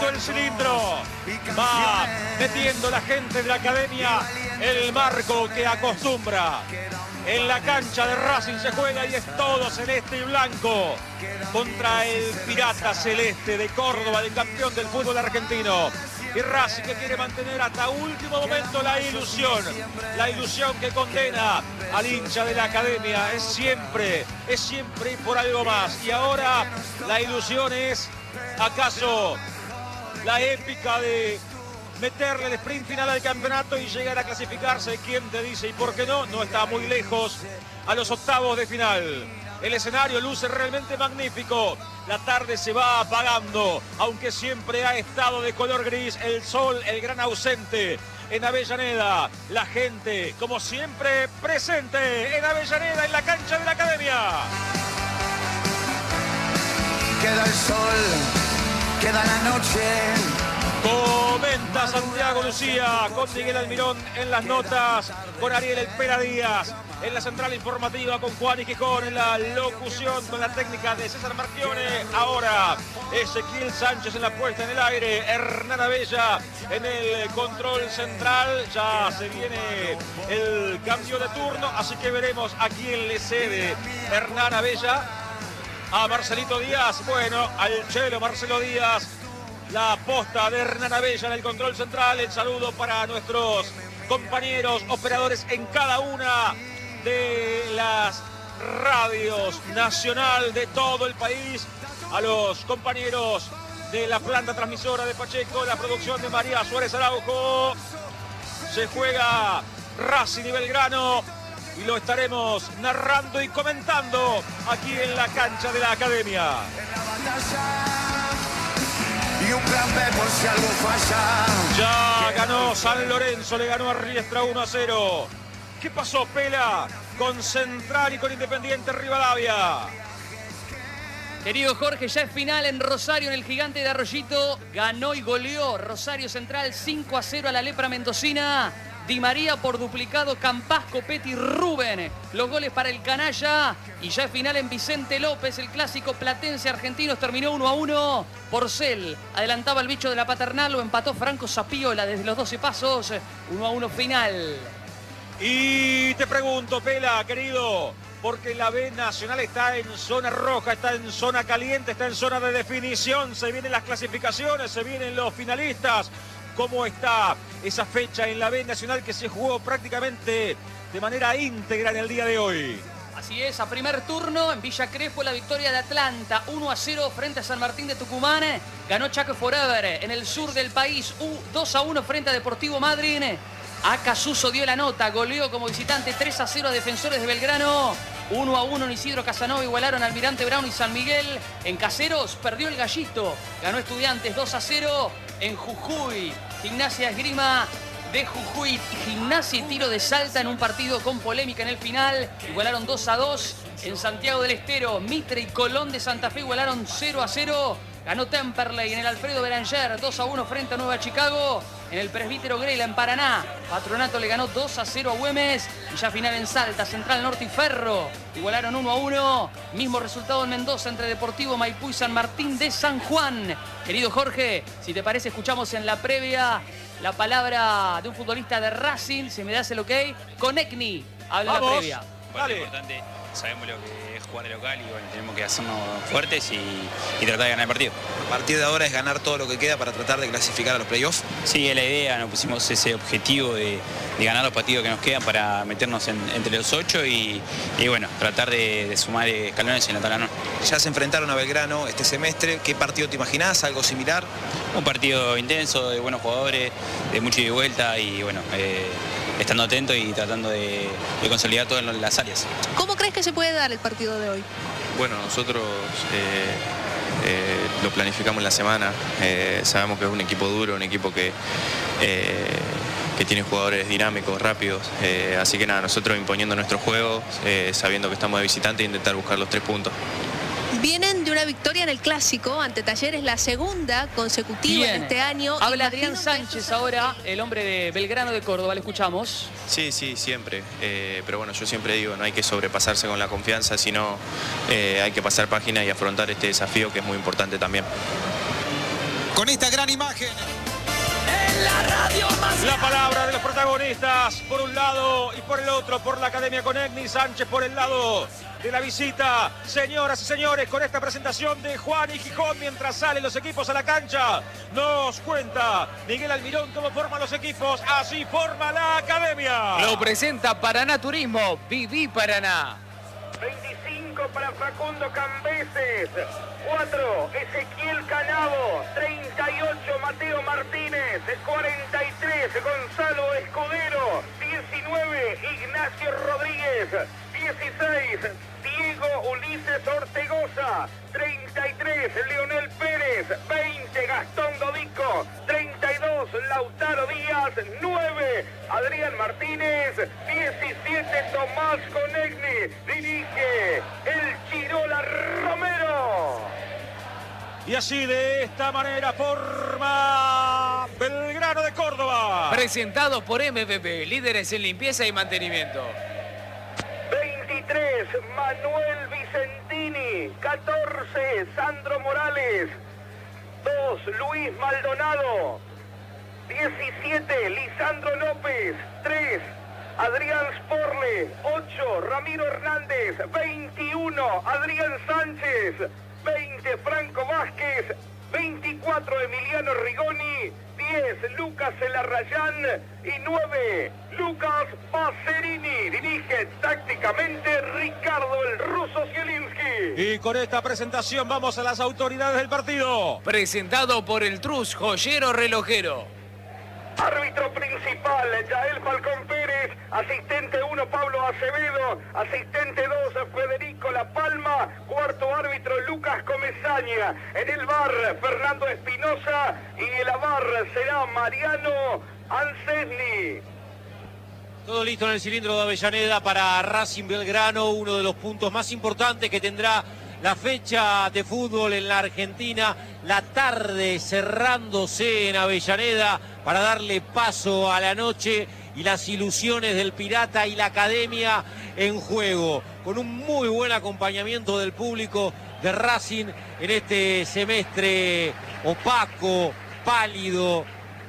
cerrando el cilindro. Va metiendo la gente de la academia el marco que acostumbra. En la cancha de Racing se juega y es todo celeste y blanco contra el Pirata Celeste de Córdoba, el campeón del fútbol argentino. Y Racing que quiere mantener hasta último momento la ilusión que condena al hincha de la academia. Es siempre y por algo más. Y ahora la ilusión es, ¿acaso la épica de meterle el sprint final al campeonato y llegar a clasificarse? ¿Quién te dice? ¿Y por qué no? No está muy lejos a los octavos de final. El escenario luce realmente magnífico. La tarde se va apagando, aunque siempre ha estado de color gris. El sol, el gran ausente en Avellaneda. La gente, como siempre, presente en Avellaneda, en la cancha de la academia. Queda el sol, queda la noche. Comenta Santiago Lucía con Miguel Almirón en las notas, con Ariel El Pela Díaz en la central informativa, con Juan y Gijón en la locución, con la técnica de César Marchione. Ahora Ezequiel Sánchez en la puesta en el aire, Hernán Abella en el control central. Ya se viene el cambio de turno, así que veremos a quién le cede Hernán Abella. A Marcelito Díaz, bueno, al Chelo Marcelo Díaz. La posta de Hernán Abella en el control central. El saludo para nuestros compañeros operadores en cada una de las radios nacional de todo el país. A los compañeros de la planta transmisora de Pacheco, la producción de María Suárez Araujo. Se juega Racing y Belgrano y lo estaremos narrando y comentando aquí en la cancha de la academia. Y un plan B por si algo falla. Ya ganó San Lorenzo, le ganó a Riestra 1-0. ¿Qué pasó, Pela? Con Central y con Independiente Rivadavia. Querido Jorge, ya es final en Rosario, en el Gigante de Arroyito. Ganó y goleó Rosario Central 5-0 a la Lepra Mendocina. Di María por duplicado, Campas, Copetti, Rubén. Los goles para el canalla. Y ya es final en Vicente López, el clásico platense argentino. Terminó 1-1. Porcel adelantaba al bicho de la Paternal, lo empató Franco Zapiola desde los 12 pasos. 1-1 final. Y te pregunto, Pela, querido, porque la B Nacional está en zona roja, está en zona caliente, está en zona de definición. Se vienen las clasificaciones, se vienen los finalistas. ¿Cómo está esa fecha en la B Nacional que se jugó prácticamente de manera íntegra en el día de hoy? Así es, a primer turno en Villa Crespo la victoria de Atlanta 1-0 frente a San Martín de Tucumán. Ganó Chaco Forever en el sur del país 2-1 frente a Deportivo Madryn. Acasuso dio la nota, goleó como visitante 3-0 a Defensores de Belgrano. 1-1 en Isidro Casanova igualaron Almirante Brown y San Miguel. En Caseros perdió el Gallito, ganó Estudiantes 2-0. En Jujuy, Gimnasia Esgrima de Jujuy, Gimnasia y Tiro de Salta en un partido con polémica en el final. Igualaron 2-2. En Santiago del Estero, Mitre y Colón de Santa Fe igualaron 0-0. Ganó Temperley en el Alfredo Beranger 2-1 frente a Nueva Chicago. En el Presbítero Grela en Paraná, Patronato le ganó 2-0 a Güemes. Y ya final en Salta, Central Norte y Ferro igualaron 1-1. Mismo resultado en Mendoza entre Deportivo Maipú y San Martín de San Juan. Querido Jorge, si te parece, escuchamos en la previa la palabra de un futbolista de Racing. Si me das el ok, Conecni habla en la previa. Vale. Importante, sabemos lo que es jugar de local y bueno, tenemos que hacernos fuertes y tratar de ganar el partido. A partir de ahora es ganar todo lo que queda para tratar de clasificar a los playoffs. Sí, es la idea, nos pusimos ese objetivo de ganar los partidos que nos quedan para meternos entre los 8 y bueno, tratar de sumar escalones en la tabla. Ya se enfrentaron a Belgrano este semestre, ¿qué partido te imaginás? ¿Algo similar? Un partido intenso, de buenos jugadores, de mucha ida y vuelta y bueno, estando atento y tratando de consolidar todo en las áreas. ¿Cómo crees que se puede dar el partido de hoy? Bueno, nosotros lo planificamos en la semana, sabemos que es un equipo duro, un equipo que tiene jugadores dinámicos, rápidos, así que nada, nosotros imponiendo nuestro juego, sabiendo que estamos de visitante e intentar buscar los 3 puntos. Vienen de una victoria en el Clásico ante Talleres, la segunda consecutiva en este año. Habla Adrián Sánchez ahora, el hombre de Belgrano de Córdoba, le escuchamos. Sí, siempre, pero bueno, yo siempre digo, no hay que sobrepasarse con la confianza, sino hay que pasar página y afrontar este desafío que es muy importante también. con esta gran imagen. La palabra de los protagonistas por un lado y por el otro, por la Academia con Egni Sánchez por el lado de la visita. Señoras y señores, con esta presentación de Juan y Gijón mientras salen los equipos a la cancha, nos cuenta Miguel Almirón cómo forman los equipos. Así forma la Academia. Lo presenta Paraná Turismo. Viví Paraná. 25 para Facundo Cambeses, 4 Ezequiel Canavo, 38 Mateo Martínez, 43 Gonzalo Escudero, 19 Ignacio Rodríguez, 16 Diego Ulises Ortegoza, 33 Leonel Pérez, 20 Gastón Dodico, 32 Lautaro Díaz, 9 Adrián Martínez, 17 Tomás Conegni, dirige el Chirola Romero. Y así de esta manera forma Belgrano de Córdoba. Presentado por MBB, líderes en limpieza y mantenimiento. 23 Manuel Vicentini, 14 Sandro Morales, 2 Luis Maldonado, 17 Lisandro López, 3 Adrián Sporle, 8 Ramiro Hernández, 21 Adrián Sánchez, 20 Franco Vázquez, 24 Emiliano Rigoni, 10 Lucas Elarrayán y 9 Lucas Pacerini. Dirige tácticamente Ricardo el Ruso Zielinski. Y con esta presentación vamos a las autoridades del partido. Presentado por el Trus Joyero Relojero. Árbitro principal, Yael Falcón Pérez. Asistente 1, Pablo Acevedo. Asistente 2, Federico La Palma. Cuarto árbitro, Lucas Comesaña. En el VAR, Fernando Espinosa. Y el AVAR será Mariano Ansesni. Todo listo en el cilindro de Avellaneda para Racing Belgrano, uno de los puntos más importantes que tendrá la fecha de fútbol en la Argentina, la tarde cerrándose en Avellaneda para darle paso a la noche y las ilusiones del Pirata y la Academia en juego, con un muy buen acompañamiento del público de Racing en este semestre opaco, pálido,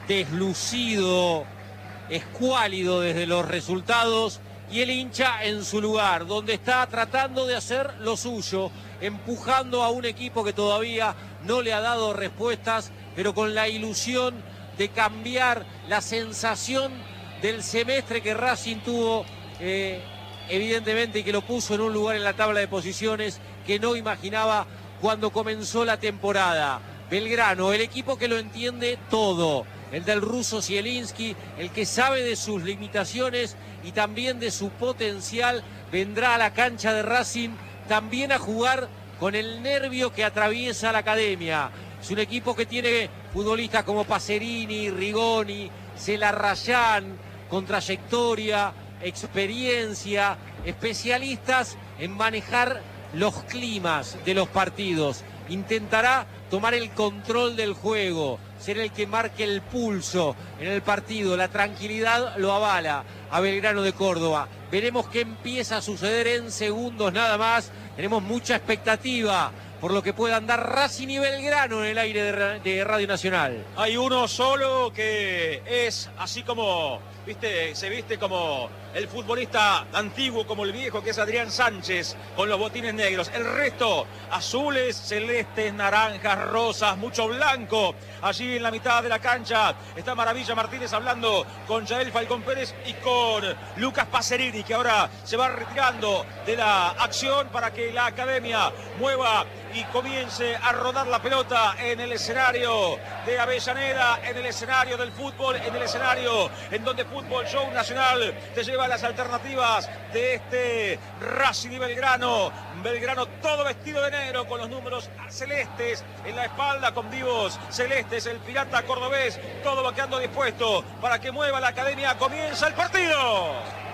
deslucido, escuálido desde los resultados, y el hincha en su lugar, donde está tratando de hacer lo suyo, empujando a un equipo que todavía no le ha dado respuestas, pero con la ilusión de cambiar la sensación del semestre que Racing tuvo, evidentemente, y que lo puso en un lugar en la tabla de posiciones que no imaginaba cuando comenzó la temporada. Belgrano, el equipo que lo entiende todo, el del ruso Zielinski, el que sabe de sus limitaciones y también de su potencial, vendrá a la cancha de Racing también a jugar con el nervio que atraviesa la Academia. Es un equipo que tiene futbolistas como Pacerini, Rigoni, Celarrayán, con trayectoria, experiencia, especialistas en manejar los climas de los partidos. Intentará tomar el control del juego, ser el que marque el pulso en el partido. La tranquilidad lo avala a Belgrano de Córdoba. Veremos qué empieza a suceder en segundos nada más. Tenemos mucha expectativa por lo que puedan dar Racing y Belgrano en el aire de Radio Nacional. Hay uno solo que es así como, viste, se viste como el futbolista antiguo, como el viejo, que es Adrián Sánchez, con los botines negros. El resto, azules, celestes, naranjas, rosas, mucho blanco. Allí en la mitad de la cancha está Maravilla Martínez hablando con Yael Falcón Pérez y con Lucas Pacerini, que ahora se va retirando de la acción para que la Academia mueva y comience a rodar la pelota en el escenario de Avellaneda, en el escenario del fútbol, en el escenario en donde Fútbol Show Nacional te lleva las alternativas de este Racing y Belgrano. Belgrano todo vestido de negro con los números celestes en la espalda, con vivos celestes, el Pirata cordobés, todo vaqueando dispuesto para que mueva la Academia. Comienza el partido.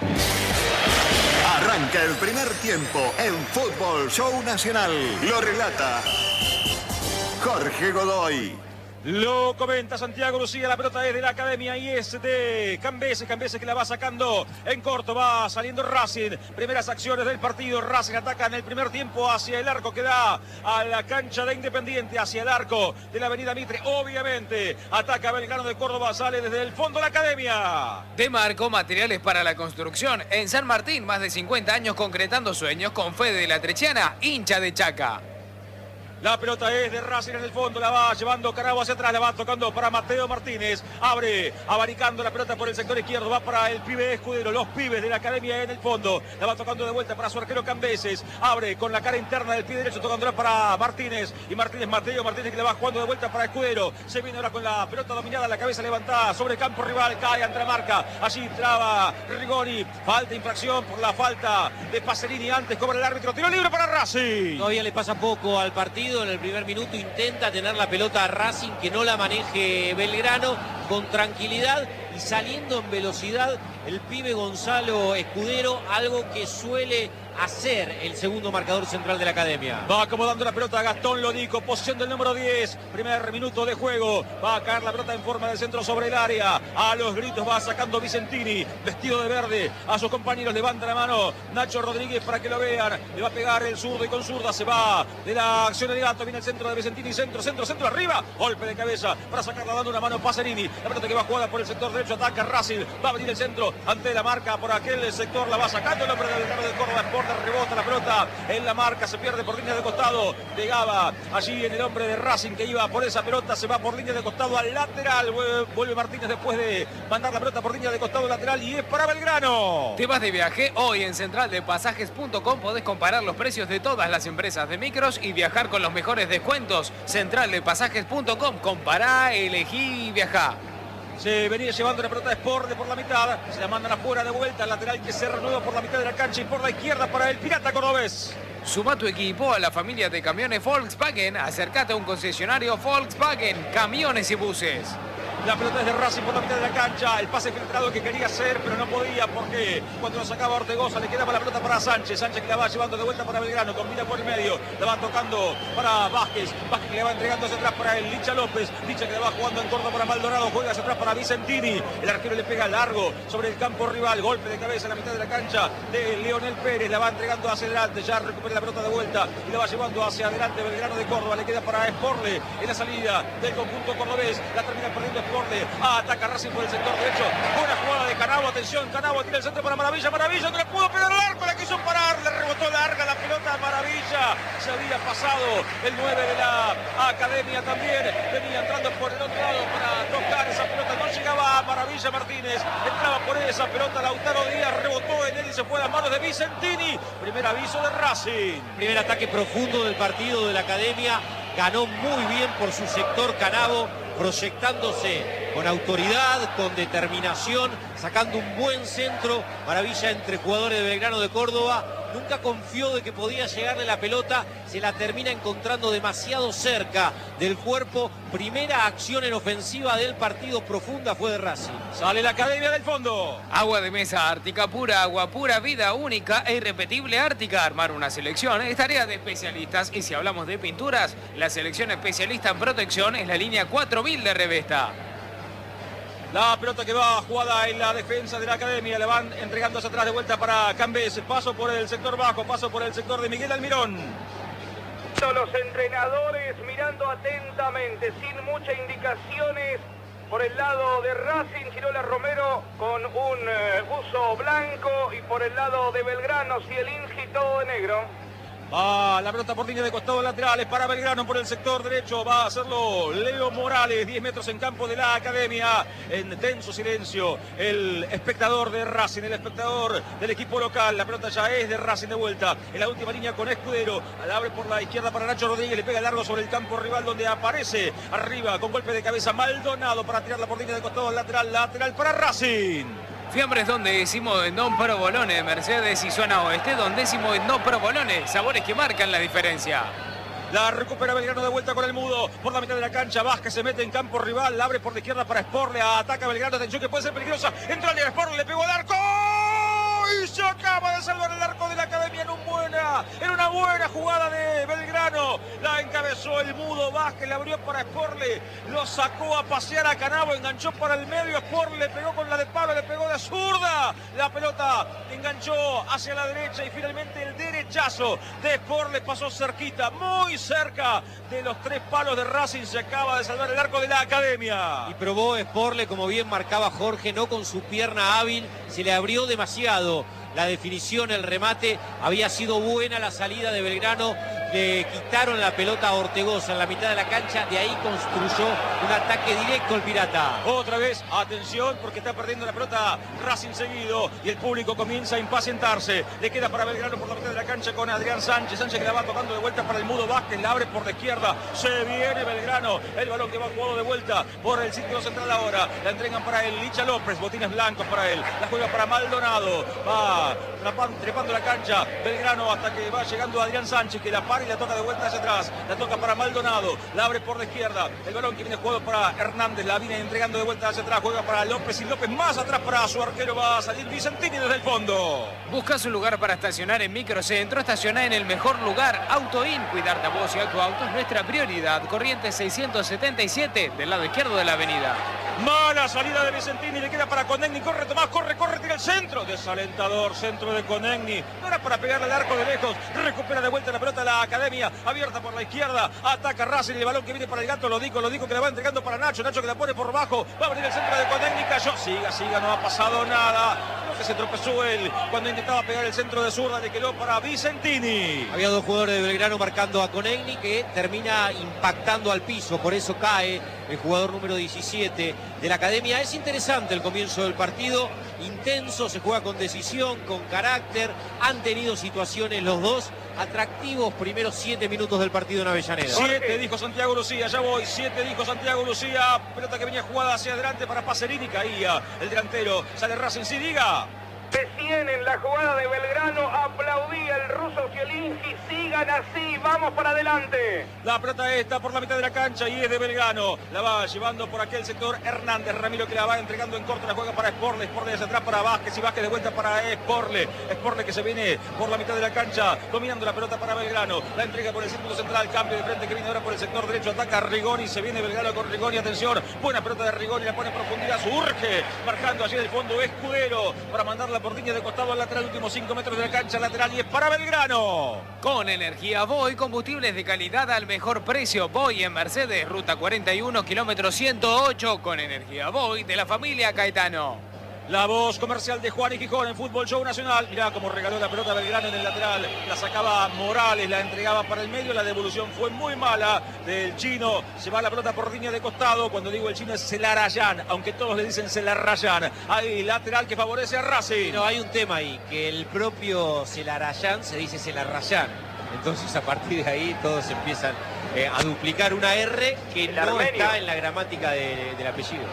Arranca el primer tiempo en Fútbol Show Nacional. Lo relata Jorge Godoy. Lo comenta Santiago Lucía, la pelota es de la Academia y es de Cambeses. Cambeses que la va sacando en corto, va saliendo Racing. Primeras acciones del partido, Racing ataca en el primer tiempo hacia el arco que da a la cancha de Independiente, hacia el arco de la avenida Mitre. Obviamente ataca Belgrano de Córdoba, sale desde el fondo la Academia. Demarco, materiales para la construcción. En San Martín, más de 50 años concretando sueños con Fede de la Trechiana, hincha de Chaca. La pelota es de Racing en el fondo, la va llevando Canavo hacia atrás, la va tocando para Mateo Martínez. Abre, abanicando la pelota por el sector izquierdo, va para el pibe Escudero, los pibes de la Academia en el fondo. La va tocando de vuelta para su arquero Cambeses. Abre con la cara interna del pie derecho, tocándola para Martínez. Y Mateo Martínez que le va jugando de vuelta para Escudero. Se viene ahora con la pelota dominada, la cabeza levantada sobre el campo rival, cae ante la marca. Allí traba Rigoni. Falta, infracción por la falta de Pacerini. Antes cobra el árbitro, tiro libre para Racing. Todavía le pasa poco al partido. En el primer minuto intenta tener la pelota a Racing, que no la maneje Belgrano con tranquilidad y saliendo en velocidad el pibe Gonzalo Escudero, algo que suele hacer el segundo marcador central de la Academia. Va acomodando la pelota Gastón Lodico, posición del número 10, primer minuto de juego. Va a caer la pelota en forma de centro sobre el área. A los gritos va sacando Vicentini, vestido de verde. A sus compañeros levanta la mano Nacho Rodríguez para que lo vean. Le va a pegar el zurdo y con zurda se va de la acción de Gato. Viene el centro de Vicentini, centro arriba. Golpe de cabeza para sacarla dando una mano Pacerini. La pelota que va jugada por el sector derecho, ataca Racing. Va a venir el centro ante la marca por aquel sector. La va sacando el hombre del Belgrano de Córdoba. Rebota la pelota en la marca, se pierde por línea de costado. Pegaba allí en el hombre de Racing que iba por esa pelota, se va por línea de costado al lateral. Vuelve Martínez después de mandar la pelota por línea de costado lateral y es para Belgrano. ¿Te vas de viaje? Hoy en centraldepasajes.com podés comparar los precios de todas las empresas de micros y viajar con los mejores descuentos. Centraldepasajes.com, compará, elegí y viajá. Se venía llevando la pelota de Sport por la mitad. Se la mandan afuera de vuelta. El lateral que se renueva por la mitad de la cancha y por la izquierda para el Pirata Cordobés. Suma tu equipo a la familia de camiones Volkswagen. Acércate a un concesionario Volkswagen, camiones y buses. La pelota es de Racing por la mitad de la cancha. El pase filtrado que quería hacer, pero no podía porque cuando lo sacaba Ortegoza le quedaba la pelota para Sánchez. Sánchez que la va llevando de vuelta para Belgrano. Combina por el medio. La va tocando para Vázquez. Vázquez que le va entregando hacia atrás para el Licha López. Licha que le va jugando en corto para Maldonado. Juega hacia atrás para Vicentini. El arquero le pega largo sobre el campo rival. Golpe de cabeza en la mitad de la cancha de Leonel Pérez. La va entregando hacia adelante. Ya recupera la pelota de vuelta y la va llevando hacia adelante Belgrano de Córdoba. Le queda para Sporle en la salida del conjunto cordobés. La termina perdiendo Sporle. Ataca Racing por el sector derecho. Buena jugada de Canavo. Atención, Canavo tira el centro para Maravilla. Maravilla no le pudo pegar al arco. La quiso parar. Le rebotó larga la pelota a Maravilla. Se había pasado el 9 de la Academia también. Venía entrando por el otro lado para tocar esa pelota. No llegaba a Maravilla Martínez. Entraba por esa pelota Lautaro Díaz. Rebotó en él y se fue a las manos de Vicentini. Primer aviso de Racing. Primer ataque profundo del partido de la Academia. Ganó muy bien por su sector Canavo, proyectándose con autoridad, con determinación, sacando un buen centro. Maravilla entre jugadores de Belgrano de Córdoba. Nunca confió de que podía llegarle la pelota. Se la termina encontrando demasiado cerca del cuerpo. Primera acción en ofensiva del partido profunda fue de Racing. Sale la Academia del fondo. Agua de mesa Ártica pura, agua pura, vida única e irrepetible Ártica. Armar una selección es tarea de especialistas. Y si hablamos de pinturas, la selección especialista en protección es la línea 4000 de Revesta. La pelota que va jugada en la defensa de la Academia. Le van entregando hacia atrás de vuelta para Cambés. Paso por el sector bajo, paso por el sector de Miguel Almirón. Los entrenadores mirando atentamente, sin muchas indicaciones. Por el lado de Racing, Girola Romero con un buzo blanco. Y por el lado de Belgrano, Zielinski todo de negro. Va la pelota por línea de costado laterales para Belgrano por el sector derecho. Va a hacerlo Leo Morales, 10 metros en campo de la Academia. En tenso silencio, el espectador de Racing, el espectador del equipo local. La pelota ya es de Racing de vuelta. En la última línea con Escudero. La abre por la izquierda para Nacho Rodríguez. Le pega largo sobre el campo rival donde aparece arriba con golpe de cabeza Maldonado para tirarla por línea de costado lateral. Lateral para Racing. Fiambres donde decimos en Don Provolone, Mercedes y Zona Oeste, donde decimos en Don Provolone, sabores que marcan la diferencia. La recupera Belgrano de vuelta con el mudo por la mitad de la cancha. Vázquez se mete en campo rival, la abre por la izquierda para Sporle, ataca Belgrano, atención que puede ser peligrosa. Entra al Sporle, le pegó al arco. y se acaba de salvar el arco de la Academia en una buena jugada de Belgrano. La encabezó el mudo Vázquez, la abrió para Sporle, lo sacó a pasear a Canavo, enganchó para el medio, Sporle le pegó con la de Pablo, le pegó de zurda, la pelota enganchó hacia la derecha y finalmente el derechazo de Sporle pasó cerquita, muy cerca de los 3 palos de Racing. Se acaba de salvar el arco de la Academia. Y probó Sporle, como bien marcaba Jorge, no con su pierna hábil, se le abrió demasiado la definición, el remate. Había sido buena la salida de Belgrano, le quitaron la pelota a Ortegoza en la mitad de la cancha, de ahí construyó un ataque directo el Pirata. Otra vez, atención, porque está perdiendo la pelota Racing seguido y el público comienza a impacientarse. Le queda para Belgrano por la mitad de la cancha con Adrián Sánchez. Sánchez que la va tocando de vuelta para el mudo Vázquez, la abre por la izquierda, se viene Belgrano, el balón que va jugado de vuelta por el círculo central ahora, la entregan para el Licha López, botines blancos para él, la juega para Maldonado, va trepando la cancha Belgrano hasta que va llegando Adrián Sánchez, que la para y la toca de vuelta hacia atrás, la toca para Maldonado, la abre por la izquierda, el balón que viene jugado para Hernández, la viene entregando de vuelta hacia atrás, juega para López y López más atrás para su arquero, va a salir Vicentini desde el fondo. Buscas un lugar para estacionar en Microcentro, estaciona en el mejor lugar, Autoin, cuidarte a vos y a tu auto es nuestra prioridad. Corrientes 677 del lado izquierdo de la avenida. Mala salida de Vicentini, le queda para Conegni, corre Tomás, corre, tira el centro, desalentador centro de Conegni, no era para pegarle al arco de lejos, recupera de vuelta la pelota de la Academia, abierta por la izquierda, ataca Racing, el balón que viene para el Gato, lo digo que la va entregando para Nacho que la pone por bajo, va a abrir el centro de Conegni, cayó, siga, no ha pasado nada, creo que se tropezó él cuando intentaba pegar el centro de zurda, le quedó para Vicentini. Había 2 jugadores de Belgrano marcando a Conegni, que termina impactando al piso, por eso cae el jugador número 17 de la Academia. Es interesante el comienzo del partido, intenso, se juega con decisión, con carácter, han tenido situaciones los dos, atractivos primeros 7 minutos del partido en Avellaneda. 7 dijo Santiago Lucía, ya voy, 7 dijo Santiago Lucía, pelota que venía jugada hacia adelante para Pacerini, caía el delantero, sale Racing, sí, diga. Recién en la jugada de Belgrano aplaudía el ruso Zielinski, sigan así, vamos para adelante. La pelota está por la mitad de la cancha y es de Belgrano, la va llevando por aquel sector Hernández, Ramiro que la va entregando en corto, la juega para Sporle hacia atrás para Vázquez y Vázquez de vuelta para Sporle que se viene por la mitad de la cancha, dominando la pelota para Belgrano, la entrega por el círculo central, cambio de frente que viene ahora por el sector derecho, ataca Rigoni, se viene Belgrano con Rigoni, atención, buena pelota de Rigoni, la pone en profundidad, surge, marcando allí en el fondo Escudero para mandarla por línea de costado al lateral, últimos 5 metros de la cancha lateral y es para Belgrano. Con energía Voy, combustibles de calidad al mejor precio. Voy en Mercedes, ruta 41, kilómetro 108, con energía Voy de la familia Caetano. La voz comercial de Juan y Gijón en Fútbol Show Nacional. Mirá cómo regaló la pelota Belgrano en el lateral. La sacaba Morales, la entregaba para el medio. La devolución fue muy mala del chino. Se va la pelota por línea de costado. Cuando digo el chino es Celarayán, aunque todos le dicen Celarayán. Hay lateral que favorece a Racing. No, hay un tema ahí, que el propio Celarayán se dice Celarayán. Entonces a partir de ahí todos empiezan a duplicar una R que no está en la gramática del apellido.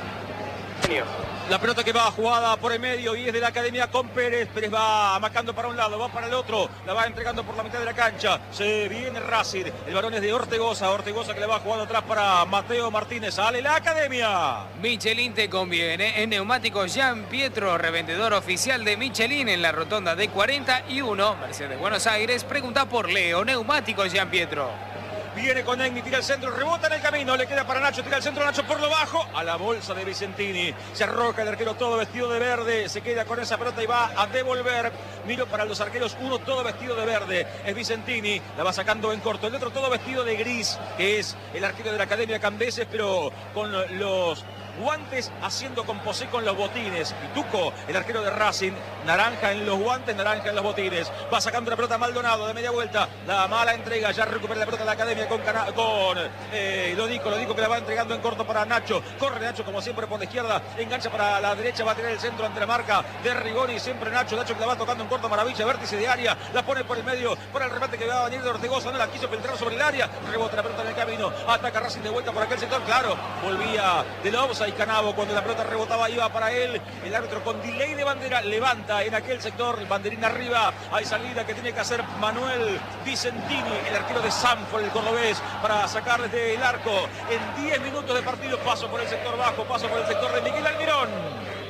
La pelota que va jugada por el medio y es de la Academia con Pérez. Pérez va amacando para un lado, va para el otro, la va entregando por la mitad de la cancha. Se viene Racing, el balón es de Ortegoza que le va jugando atrás para Mateo Martínez. Sale la Academia. Michelin te conviene. En Neumáticos Jean Pietro, revendedor oficial de Michelin en la rotonda de 41, Mercedes Buenos Aires. Pregunta por Leo, Neumáticos Jean Pietro. Viene con Egni, tira el centro, rebota en el camino, le queda para Nacho, tira el centro, Nacho por lo bajo, a la bolsa de Vicentini. Se arroja el arquero todo vestido de verde, se queda con esa pelota y va a devolver. Miro para los arqueros, uno todo vestido de verde, es Vicentini, la va sacando en corto. El otro todo vestido de gris, que es el arquero de la Academia Cambeses, pero con los guantes haciendo composé con los botines. Pituco, el arquero de Racing, naranja en los guantes, naranja en los botines. Va sacando la pelota Maldonado de media vuelta. La mala entrega, ya recupera la pelota de la Academia con Lodico que la va entregando en corto para Nacho. Corre Nacho como siempre por la izquierda, engancha para la derecha, va a tener el centro ante la marca de Rigoni. Siempre Nacho que la va tocando en corto, maravilla, vértice de área, la pone por el medio, por el remate que va a venir de Ortegoza, no la quiso filtrar sobre el área, rebota la pelota en el camino, ataca Racing de vuelta por aquel sector, claro, volvía de la offside Canavo, cuando la pelota rebotaba iba para él, el árbitro con delay de bandera levanta en aquel sector, banderín arriba, hay salida que tiene que hacer Manuel Vicentini, el arquero de Sanford, el cordobés, para sacar desde el arco en 10 minutos de partido. Paso por el sector bajo, paso por el sector de Miguel Almirón.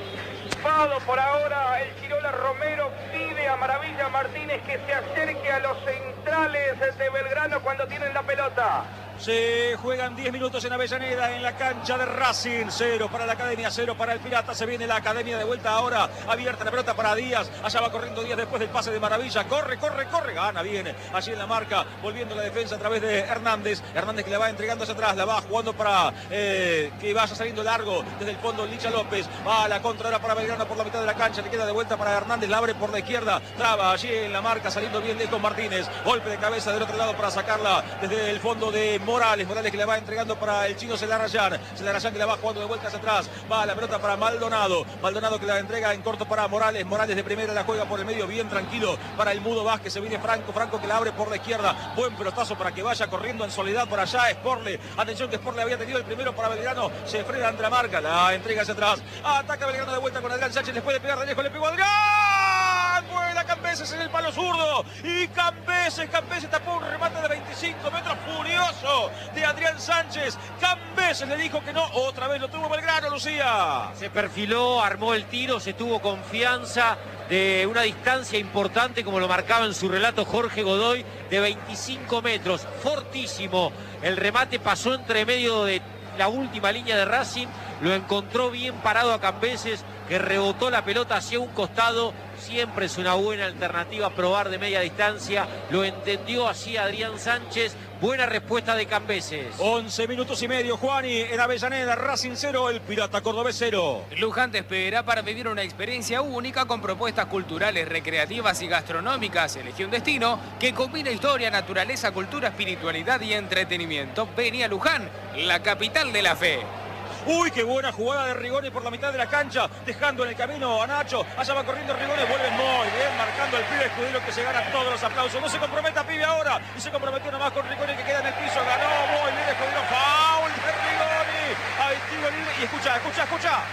Avispado por ahora el Chirola Romero, pide a Maravilla Martínez que se acerque a los centrales de Belgrano cuando tienen la pelota. Se juegan 10 minutos en Avellaneda, en la cancha de Racing. 0 para la Academia, 0 para el Pirata. Se viene la Academia de vuelta ahora. Abierta la pelota para Díaz. Allá va corriendo Díaz después del pase de Maravilla. Corre. Gana bien. Allí en la marca, volviendo la defensa a través de Hernández. Hernández que le va entregando hacia atrás. La va jugando para que vaya saliendo largo desde el fondo Licha López. Va a la contra ahora para Belgrano por la mitad de la cancha. Le queda de vuelta para Hernández. La abre por la izquierda. Traba allí en la marca, saliendo bien lejos Martínez. Golpe de cabeza del otro lado para sacarla desde el fondo de Morales que le va entregando para el chino Celarayán que la va jugando de vuelta hacia atrás, va la pelota para Maldonado que la entrega en corto para Morales de primera la juega por el medio, bien tranquilo para el Mudo Vázquez, se viene Franco que la abre por la izquierda, buen pelotazo para que vaya corriendo en soledad por allá Sporle, atención que Sporle había tenido el primero para Belgrano, se frena ante la marca, la entrega hacia atrás, ataca Belgrano de vuelta con Adrián Sánchez, les puede pegar de lejos, le pegó Adrián, vuela Cambeses en el palo zurdo y Cambeses tapó un remate de 25 metros furioso de Adrián Sánchez. Cambeses le dijo que no, otra vez lo tuvo Belgrano, Lucía. Se perfiló, armó el tiro, se tuvo confianza de una distancia importante, como lo marcaba en su relato Jorge Godoy, de 25 metros, fortísimo. El remate pasó entre medio de la última línea de Racing, lo encontró bien parado a Cambeses, que rebotó la pelota hacia un costado. Siempre es una buena alternativa probar de media distancia, lo entendió así Adrián Sánchez. Buena respuesta de Cambeses. 11 minutos y medio, Juani, en Avellaneda, Racing 0, el Pirata Cordobés 0. Luján te espera para vivir una experiencia única con propuestas culturales, recreativas y gastronómicas. Elegí un destino que combina historia, naturaleza, cultura, espiritualidad y entretenimiento. Vení a Luján, la capital de la fe. Uy, qué buena jugada de Rigoni por la mitad de la cancha, dejando en el camino a Nacho. Allá va corriendo Rigoni, vuelve muy bien, marcando el pibe Escudero que se gana todos los aplausos. No se comprometa pibe ahora, y se comprometió nomás con Rigoni que queda en el piso. Ganó muy bien Escudero, foul de Rigoni. Ahí tiro libre y escucha.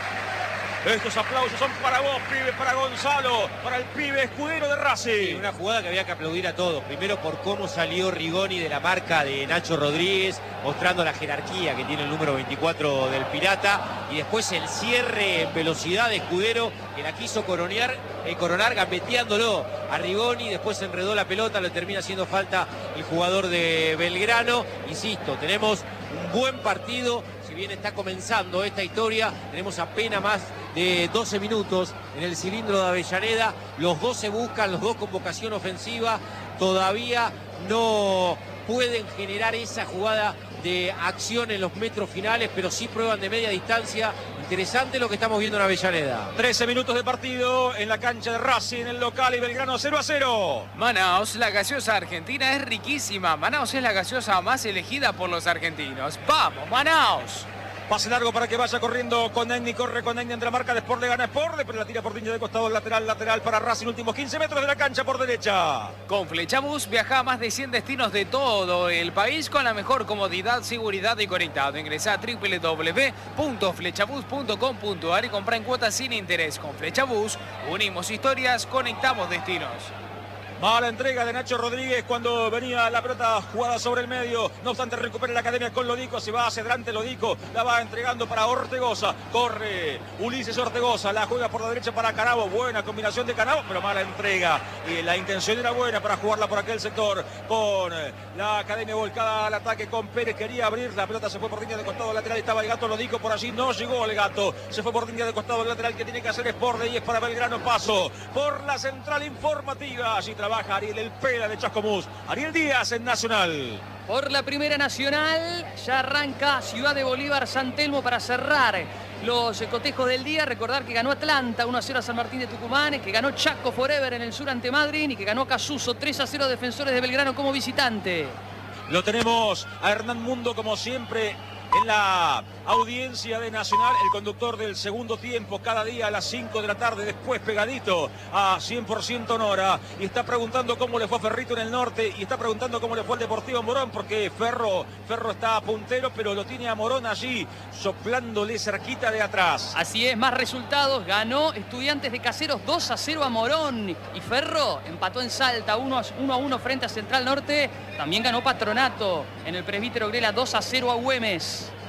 Estos aplausos son para vos, pibe, para Gonzalo, para el pibe Escudero de Racing. Sí, una jugada que había que aplaudir a todos. Primero por cómo salió Rigoni de la marca de Nacho Rodríguez, mostrando la jerarquía que tiene el número 24 del Pirata. Y después el cierre en velocidad de Escudero, que la quiso coronar gambeteándolo a Rigoni. Después enredó la pelota, le termina haciendo falta el jugador de Belgrano. Insisto, tenemos un buen partido. Si bien está comenzando esta historia, tenemos apenas más de 12 minutos en el cilindro de Avellaneda. Los dos se buscan, los dos con vocación ofensiva. Todavía no pueden generar esa jugada de acción en los metros finales, pero sí prueban de media distancia. Interesante lo que estamos viendo en Avellaneda. 13 minutos de partido en la cancha de Racing, en el local, y Belgrano 0-0. Manaos, la gaseosa argentina es riquísima. Manaos es la gaseosa más elegida por los argentinos. ¡Vamos, Manaos! Pase largo para que vaya corriendo Conegni, corre Conegni entre la marca de Sporle, gana Sporle, pero la tira por línea de costado, lateral para Racing, últimos 15 metros de la cancha por derecha. Con Flechabús viaja a más de 100 destinos de todo el país con la mejor comodidad, seguridad y conectado. Ingresá a www.flechabus.com.ar y compra en cuotas sin interés. Con Flechabús unimos historias, conectamos destinos. Mala entrega de Nacho Rodríguez cuando venía la pelota jugada sobre el medio. No obstante, recupera la Academia con Lodico. Se va hacia adelante Lodico. La va entregando para Ortegoza. Corre Ulises Ortegoza. La juega por la derecha para Canavo. Buena combinación de Canavo, pero mala entrega. Y la intención era buena para jugarla por aquel sector. Con la Academia volcada al ataque con Pérez. Quería abrir. La pelota se fue por línea de costado lateral. Estaba el Gato Lodico por allí. No llegó el Gato. Se fue por línea de costado lateral que tiene que hacer Sporle y es para Belgrano. Paso por la central informativa. Allí trabaja Ariel El Pela de Chascomús. Ariel Díaz en Nacional. Por la Primera Nacional ya arranca Ciudad de Bolívar, San Telmo para cerrar los cotejos del día. Recordar que ganó Atlanta 1-0 a San Martín de Tucumán, que ganó Chaco Forever en el sur ante Madrid y que ganó Casuso 3-0 Defensores de Belgrano como visitante. Lo tenemos a Hernán Mundo como siempre en la audiencia de Nacional, el conductor del segundo tiempo, cada día a las 5 de la tarde, después pegadito a 100% Nora, y está preguntando cómo le fue a Ferrito en el norte, y está preguntando cómo le fue al Deportivo Morón, porque Ferro está puntero, pero lo tiene a Morón allí, soplándole cerquita de atrás. Así es, más resultados, ganó Estudiantes de Caseros 2-0 a Morón, y Ferro empató en Salta 1-1 frente a Central Norte, también ganó Patronato en el Presbítero Grela 2-0 a Güemes.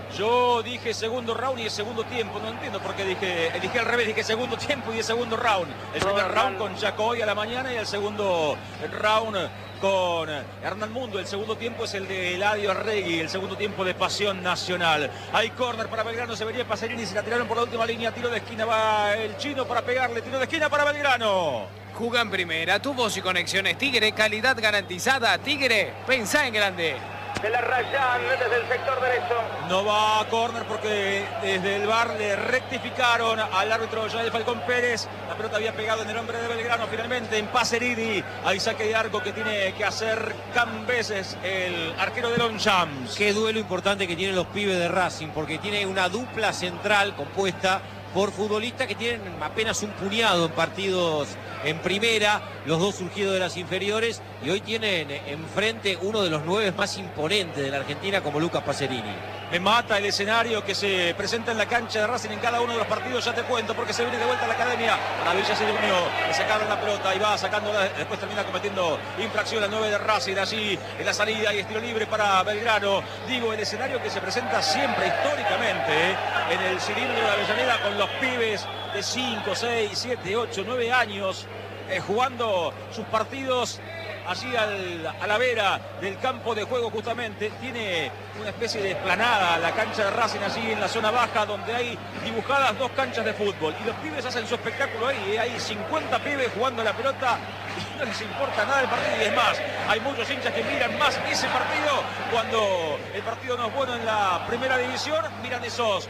Yo dije segundo round y el segundo tiempo, no entiendo por qué elegí al revés, dije segundo tiempo y el segundo round. El primer round con Jacoy a la mañana y el segundo round con Hernán Mundo. El segundo tiempo es el de Eladio Arregui, el segundo tiempo de Pasión Nacional. Hay córner para Belgrano, se venía Pacerini, se la tiraron por la última línea, tiro de esquina, va el chino para pegarle, tiro de esquina para Belgrano. Juga en primera, tu voz y conexiones Tigre, calidad garantizada. Tigre, pensá en grande. De la Rayán desde el sector derecho. No va a córner porque desde el VAR le rectificaron al árbitro Yael Falcón Pérez. La pelota había pegado en el hombre de Belgrano finalmente en Pacerini. Hay saque de arco que tiene que hacer Cambeses, el arquero de Longchamps. Qué duelo importante que tienen los pibes de Racing, porque tiene una dupla central compuesta por futbolistas que tienen apenas un puñado en partidos en primera, los dos surgidos de las inferiores, y hoy tienen enfrente uno de los 9 más imponentes de la Argentina como Lucas Pacerini. Me mata el escenario que se presenta en la cancha de Racing en cada uno de los partidos, ya te cuento, porque se viene de vuelta a la academia. Maravilla se unió, le sacaron la pelota y va sacándola, después termina cometiendo infracción al 9 de Racing, allí en la salida y estilo libre para Belgrano. Digo, el escenario que se presenta siempre históricamente en el cilindro de Avellaneda con los pibes de 5, 6, 7, 8, 9 años jugando sus partidos allí a la vera del campo de juego justamente. Tiene una especie de esplanada la cancha de Racing allí en la zona baja donde hay dibujadas 2 canchas de fútbol y los pibes hacen su espectáculo ahí. Hay 50 pibes jugando la pelota y no les importa nada el partido, y es más, hay muchos hinchas que miran más ese partido cuando el partido no es bueno en la primera división. Miran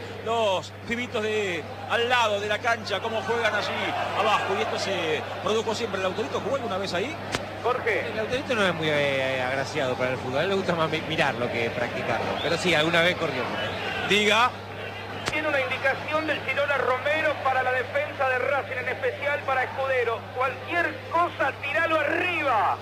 los pibitos de al lado de la cancha cómo juegan allí abajo, y esto se produjo siempre. ¿El Autorito jugó alguna vez ahí? Jorge. El Autorito no es muy agraciado para el fútbol, a él le gusta más mirarlo que practicarlo, pero sí, alguna vez corrió. Diga. Tiene una indicación del Chirola Romero para la defensa de Racing, en especial para Escudero. Cualquier cosa, tiralo arriba.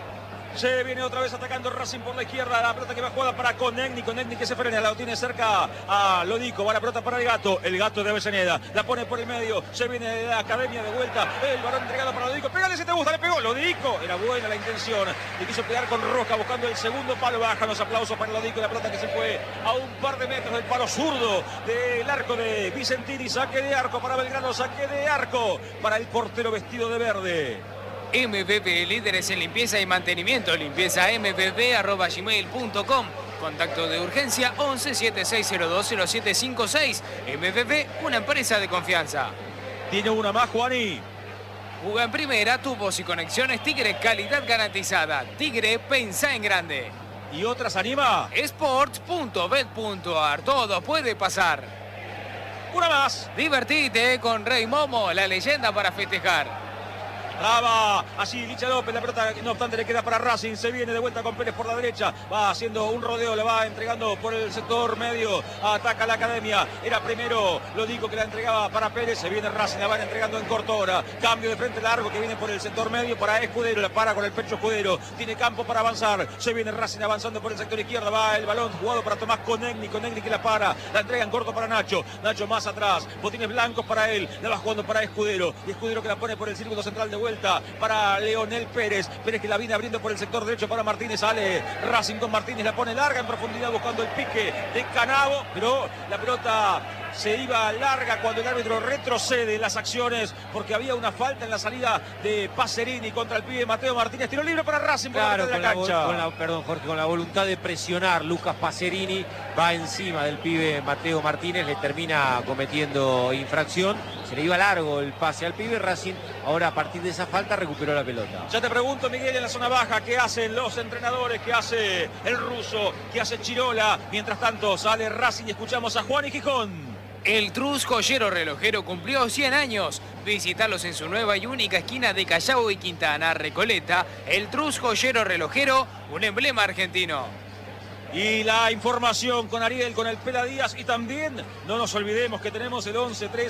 Se viene otra vez atacando Racing por la izquierda. La pelota que va jugada para Conegni que se frena, la tiene cerca a Lodico. Va la pelota para el Gato de Avellaneda. La pone por el medio. Se viene de la academia de vuelta. El balón entregado para Lodico. Pégale si te gusta, le pegó Lodico. Era buena la intención. Le quiso pegar con Roca buscando el segundo palo. Bajan los aplausos para Lodico. La pelota que se fue a un par de metros del palo zurdo del arco de Vicentini. Saque de arco para Belgrano. Saque de arco para el portero vestido de verde. MBB, líderes en limpieza y mantenimiento. Limpieza mbb@gmail.com. Contacto de urgencia 11 7602 0756. MBB, una empresa de confianza. Tiene una más, Juani. Juga en primera, tubos y conexiones Tigre, calidad garantizada. Tigre, pensá en grande. ¿Y otras anima? Sports.bet.ar, todo puede pasar. Una más. Divertite con Rey Momo, la leyenda para festejar. Traba allí Licha López, la pelota no obstante le queda para Racing. Se viene de vuelta con Pérez por la derecha, va haciendo un rodeo, le va entregando por el sector medio, ataca la academia. Era primero Lodico que la entregaba para Pérez. Se viene Racing, la van entregando en corto hora. Cambio de frente largo que viene por el sector medio para Escudero, la para con el pecho Escudero, tiene campo para avanzar. Se viene Racing avanzando por el sector izquierdo, va el balón jugado para Tomás Conegni que la para, la entrega en corto para Nacho más atrás, botines blancos para él, la va jugando para Escudero, y Escudero que la pone por el círculo central de vuelta para Leonel Pérez que la viene abriendo por el sector derecho para Martínez. Sale Racing con Martínez, la pone larga en profundidad buscando el pique de Canavo, pero la pelota se iba larga cuando el árbitro retrocede las acciones porque había una falta en la salida de Pacerini contra el pibe Mateo Martínez. Tiro libre para Racing por claro, la de la cancha. Con la voluntad de presionar, Lucas Pacerini va encima del pibe Mateo Martínez, le termina cometiendo infracción. Se le iba largo el pase al pibe. Racing ahora a partir de esa falta recuperó la pelota. Ya te pregunto, Miguel, en la zona baja, ¿qué hacen los entrenadores? ¿Qué hace el ruso? ¿Qué hace Chirola? Mientras tanto sale Racing y escuchamos a Juan y Gijón. El Trus Joyero Relojero cumplió 100 años. Visitarlos en su nueva y única esquina de Callao y Quintana, Recoleta. El Trus Joyero Relojero, un emblema argentino. Y la información con Ariel, con el Pela Díaz, y también no nos olvidemos que tenemos el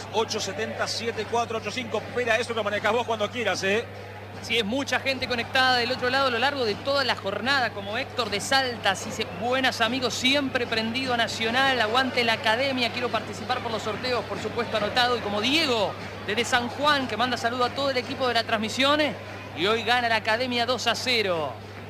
11-3-870-7485. Pela, eso lo manejas vos cuando quieras, ¿eh? Sí, es mucha gente conectada del otro lado a lo largo de toda la jornada, como Héctor de Salta, dice, buenas amigos, siempre prendido a Nacional, aguante la academia, quiero participar por los sorteos, por supuesto anotado, y como Diego, desde San Juan, que manda saludo a todo el equipo de la transmisión, y hoy gana la academia 2-0.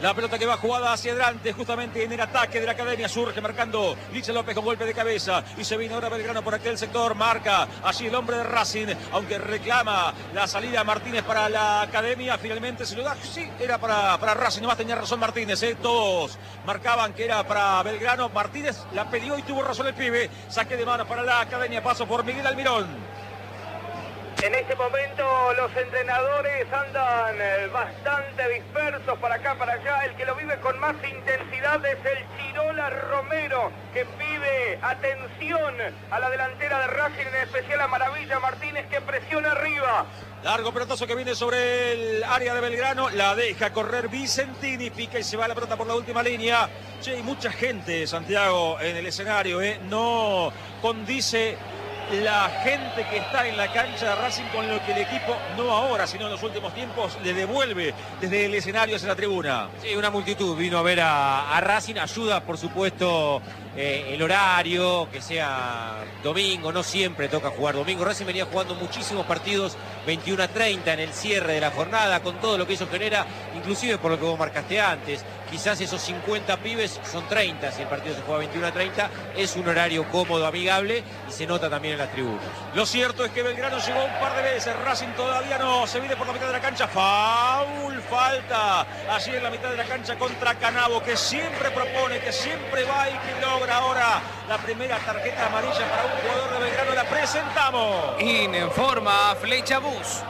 La pelota que va jugada hacia adelante, justamente en el ataque de la Academia. Surge marcando Licha López con golpe de cabeza. Y se viene ahora Belgrano por aquel sector. Marca allí el hombre de Racing, aunque reclama la salida Martínez para la Academia. Finalmente se lo da. Sí, era para Racing. Nomás tenía razón Martínez. Todos marcaban que era para Belgrano. Martínez la pidió y tuvo razón el pibe. Saque de mano para la Academia. Paso por Miguel Almirón. En este momento los entrenadores andan bastante dispersos para acá, para allá. El que lo vive con más intensidad es el Chirola Romero, que pide atención a la delantera de Racing, en especial a Maravilla Martínez, que presiona arriba. Largo pelotazo que viene sobre el área de Belgrano. La deja correr Vicentini. Pica y se va la pelota por la última línea. Che, hay mucha gente, Santiago, en el escenario. No condice la gente que está en la cancha de Racing con lo que el equipo, no ahora, sino en los últimos tiempos, le devuelve desde el escenario hacia la tribuna. Sí, una multitud vino a ver a Racing. Ayuda, por supuesto, el horario, que sea domingo. No siempre toca jugar domingo. Racing venía jugando muchísimos partidos 21-30 en el cierre de la jornada, con todo lo que eso genera, inclusive por lo que vos marcaste antes. Quizás esos 50 pibes son 30, si el partido se juega 21-30, es un horario cómodo, amigable, y se nota también en las tribunas. Lo cierto es que Belgrano llegó un par de veces, Racing todavía no, se viene por la mitad de la cancha, falta allí en la mitad de la cancha contra Canavo, que siempre propone, que siempre va y que logra ahora la primera tarjeta amarilla para un jugador de Belgrano. La presentamos. Informa Flecha Bus.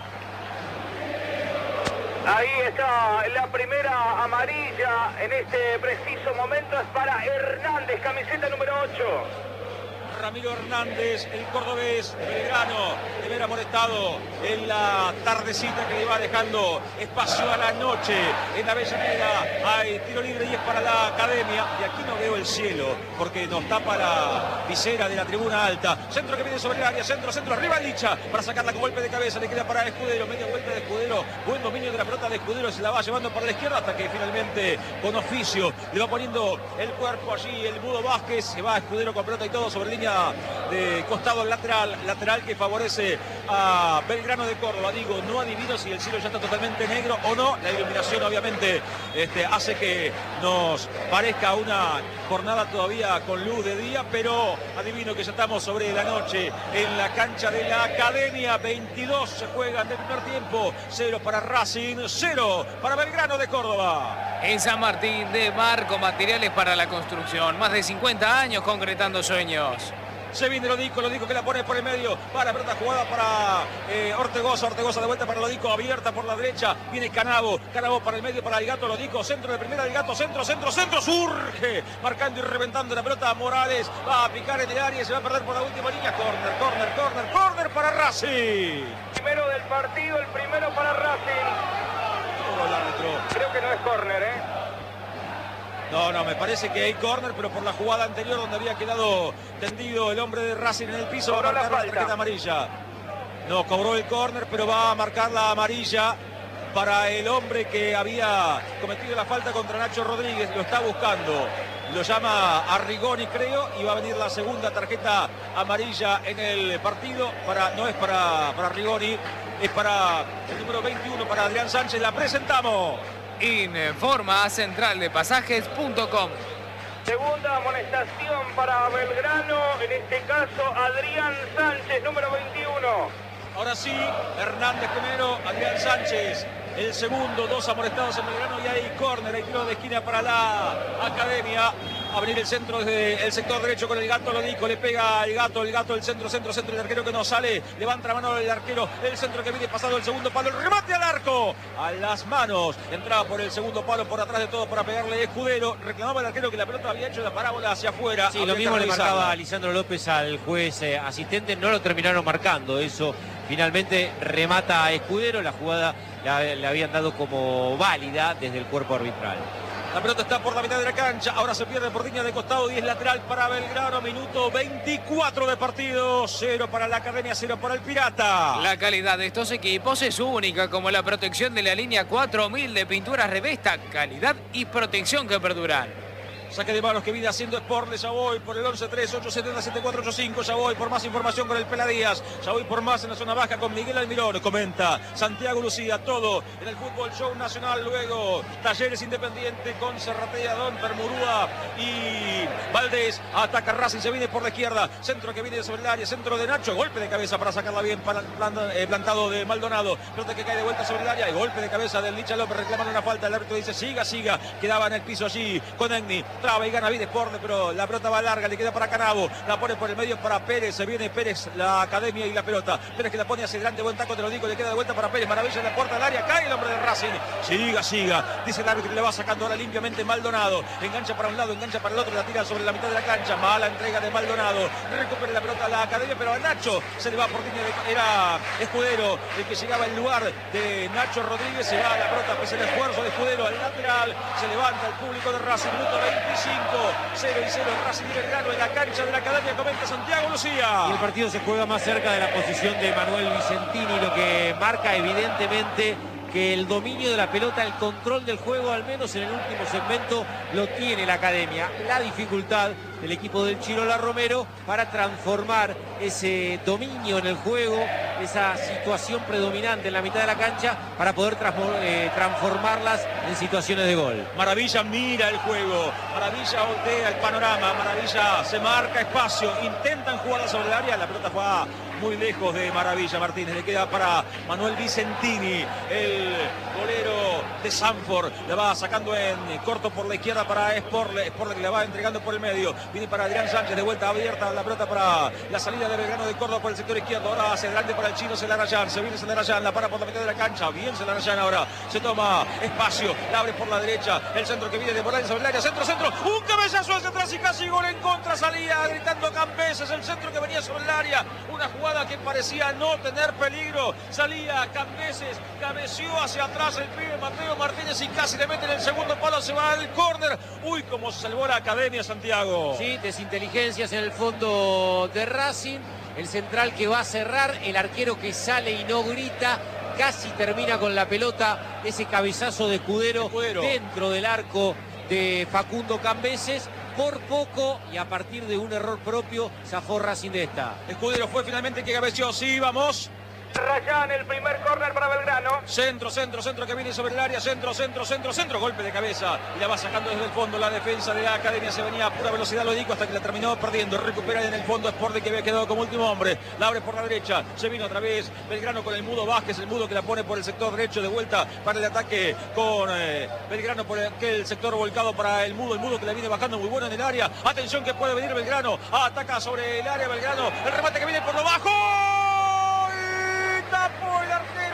Ahí está la primera amarilla en este preciso momento, es para Hernández, camiseta número 8. Ramiro Hernández, el cordobés, Belgrano, de ver amonestado en la tardecita que le va dejando espacio a la noche. En la Avellaneda hay tiro libre y es para la Academia. Y aquí no veo el cielo porque nos tapa la visera de la tribuna alta. Centro que viene sobre el área, centro, arriba Licha para sacarla con golpe de cabeza. Le queda para Escudero, media vuelta de Escudero. Buen dominio de la pelota de Escudero, se la va llevando para la izquierda hasta que finalmente con oficio le va poniendo el cuerpo allí el Mudo Vázquez. Se va Escudero con pelota y todo sobre línea de costado lateral que favorece a Belgrano de Córdoba. Digo, no adivino si el cielo ya está totalmente negro o no. La iluminación obviamente hace que nos parezca una jornada todavía con luz de día, pero adivino que ya estamos sobre la noche en la cancha de la Academia. 22 se juegan del primer tiempo, 0 para Racing, 0 para Belgrano de Córdoba. En San Martín de Marco, materiales para la construcción, más de 50 años concretando sueños. Se viene Lodico que la pone por el medio, para pelota jugada para Ortegoza de vuelta para Lodico, abierta por la derecha, viene Canavo para el medio, para el Gato, Lodico, centro de primera, el Gato, centro, surge, marcando y reventando la pelota, Morales, va a picar en el área y se va a perder por la última línea, corner para Racing. Primero del partido, el primero para Racing. Todo el árbitro. Creo que no es córner, No, me parece que hay córner, pero por la jugada anterior donde había quedado tendido el hombre de Racing en el piso, va a marcar la tarjeta amarilla. No, cobró el córner, pero va a marcar la amarilla para el hombre que había cometido la falta contra Nacho Rodríguez. Lo está buscando, lo llama a Rigoni, creo, y va a venir la segunda tarjeta amarilla en el partido. No es para Rigoni, es para el número 21, para Adrián Sánchez. La presentamos. Informa centraldepasajes.com. Segunda amonestación para Belgrano, en este caso Adrián Sánchez, número 21. Ahora sí, Hernández primero, Adrián Sánchez el segundo, 2 amonestados en Belgrano y hay córner, hay tiro de esquina para la Academia. A venir el centro desde el sector derecho con el Gato, Lodico, le pega el Gato, el centro, el arquero que no sale, levanta la mano el arquero, el centro que viene pasado el segundo palo, el remate al arco, a las manos, entraba por el segundo palo, por atrás de todo para pegarle Escudero, reclamaba el arquero que la pelota había hecho la parábola hacia afuera. Sí, lo mismo le marcaba a Lisandro López al juez asistente, no lo terminaron marcando, eso finalmente remata a Escudero, la jugada le habían dado como válida desde el cuerpo arbitral. La pelota está por la mitad de la cancha, ahora se pierde por línea de costado y es lateral para Belgrano, minuto 24 de partido, 0 para la Academia, 0 para el Pirata. La calidad de estos equipos es única, como la protección de la línea 4000 de pinturas Revesta, calidad y protección que perduran. Saque de manos que viene haciendo Sportle. Ya voy por el 11-3-870-7485. Ya voy por más información con el Peladías. Ya voy por más en la zona baja con Miguel Almirón. Comenta Santiago Lucía. Todo en el Fútbol Show Nacional. Luego Talleres Independiente con Serratea, Don Permurúa y Valdés. Ataca Racing. Se viene por la izquierda. Centro que viene sobre el área. Centro de Nacho. Golpe de cabeza para sacarla bien. Plantado de Maldonado. Pelota que cae de vuelta sobre el área. Y golpe de cabeza del Licha López. Reclamando una falta. El árbitro dice siga. Quedaba en el piso allí con Egni. Traba y gana Sportle, pero la pelota va larga. Le queda para Canavo. La pone por el medio para Pérez. Se viene Pérez, la academia y la pelota. Pérez que la pone hacia adelante. Buen taco, te lo digo. Le queda de vuelta para Pérez. Maravilla en la puerta del área. Cae el hombre de Racing. Siga. Dice el árbitro que le va sacando ahora limpiamente Maldonado. Engancha para un lado, engancha para el otro. La tira sobre la mitad de la cancha. Mala entrega de Maldonado. Recupera la pelota a la academia, pero a Nacho se le va por línea de... Era Escudero el que llegaba en lugar de Nacho Rodríguez. Se va a la pelota pese al esfuerzo de Escudero al lateral. Se levanta el público de Racing. Minuto 25. 0-0 Racing y Belgrano en la cancha de la academia. Comenta Santiago Lucía. Y el partido se juega más cerca de la posición de Manuel Vicentini, lo que marca evidentemente que el dominio de la pelota, el control del juego, al menos en el último segmento, lo tiene la academia. La dificultad del equipo del Chirola Romero para transformar ese dominio en el juego, esa situación predominante en la mitad de la cancha, para poder transformarlas en situaciones de gol. Maravilla mira el juego, Maravilla voltea el panorama, Maravilla se marca espacio, intentan jugarla sobre el área, la pelota fue muy lejos de Maravilla. Martínez le queda para Manuel Vicentini, el golero de Sanford, la va sacando en corto por la izquierda para Sportle que la va entregando por el medio, viene para Adrián Sánchez, de vuelta abierta la pelota para la salida de Belgrano de Córdoba por el sector izquierdo, ahora hacia adelante para el chino Celarayán, se viene Celarayán, la para por la mitad de la cancha, bien Celarayán ahora, se toma espacio, la abre por la derecha, el centro que viene de Morales sobre el área, centro, un cabezazo hacia atrás y casi gol en contra, salía gritando Cambeses, el centro que venía sobre el área, una jugada que parecía no tener peligro, salía Cambeses, cabeció hacia atrás el pibe Mateo Martínez y casi le mete en el segundo palo, se va al córner. Uy, cómo se salvó la academia, Santiago. Sí, desinteligencias en el fondo de Racing, el central que va a cerrar, el arquero que sale y no grita, casi termina con la pelota, ese cabezazo de Escudero dentro del arco de Facundo Cambeses. Por poco y a partir de un error propio zafó Racing de esta. Escudero fue finalmente que cabeció, sí, vamos. Rayán, el primer córner para Belgrano. Centro que viene sobre el área, centro, golpe de cabeza y la va sacando desde el fondo la defensa de la academia, se venía a pura velocidad, lo digo, hasta que la terminó perdiendo, recupera en el fondo Sportle que había quedado como último hombre, la abre por la derecha, se vino otra vez Belgrano con el Mudo Vázquez, el Mudo que la pone por el sector derecho de vuelta para el ataque con Belgrano por aquel sector volcado para el Mudo que la viene bajando muy bueno en el área, atención que puede venir Belgrano, ataca sobre el área Belgrano, el remate que viene por lo bajo. Tapó el arquero